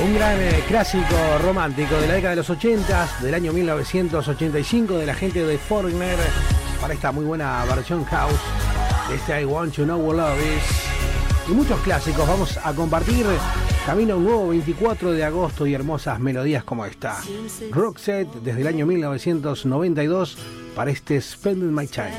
Un gran clásico romántico de la década de los 80, del año 1985, de la gente de Foreigner, para esta muy buena versión house de este I Want to Know What Love Is. Y muchos clásicos vamos a compartir camino a un nuevo 24 de agosto y hermosas melodías como esta. Roxette desde el año 1992 para este Spending My Time.